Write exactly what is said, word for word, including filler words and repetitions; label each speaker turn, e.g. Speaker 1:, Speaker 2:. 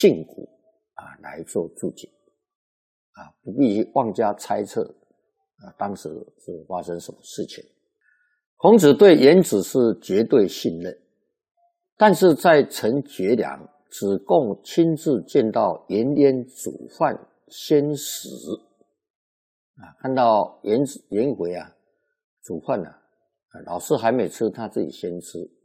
Speaker 1: 胫骨啊来做注解啊，不必妄加猜测啊，当时是发生什么事情。孔子对颜子是绝对信任，但是在陈绝良、子贡亲自见到颜渊煮饭先食啊，看到颜子颜回啊煮饭啊，老师还没吃，他自己先吃